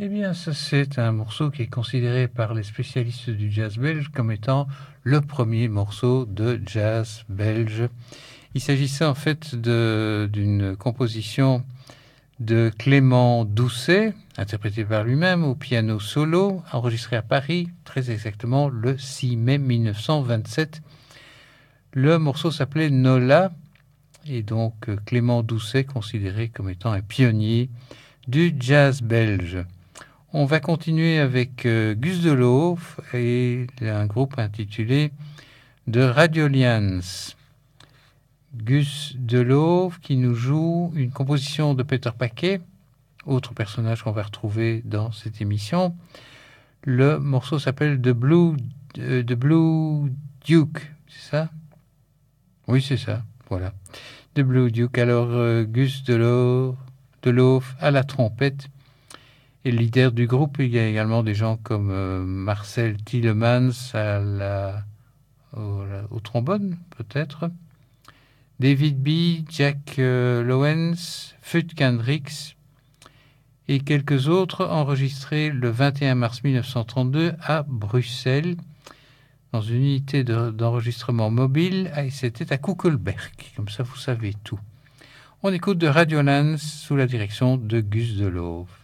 Eh bien, ça, c'est un morceau qui est considéré par les spécialistes du jazz belge comme étant le premier morceau de jazz belge. Il s'agissait en fait d'une composition de Clément Doucet, interprétée par lui-même au piano solo, enregistrée à Paris, très exactement le 6 mai 1927. Le morceau s'appelait Nola, et donc Clément Doucet considéré comme étant un pionnier du jazz belge. On va continuer avec Gus Deloof et un groupe intitulé The Radiolians. Gus Deloof qui nous joue une composition de Peter Paquet, autre personnage qu'on va retrouver dans cette émission. Le morceau s'appelle The Blue Duke, c'est ça? Oui, c'est ça, voilà. The Blue Duke. Alors, Gus Deloof à la trompette et le leader du groupe. Il y a également des gens comme Marcel Tielemans au trombone, peut-être. David B., Jack Lowens, Fut Kendricks et quelques autres enregistrés le 21 mars 1932 à Bruxelles, dans une unité d'enregistrement mobile, et c'était à Koekelberg. Comme ça, vous savez tout. On écoute de Radiolans sous la direction de Gus Deloof.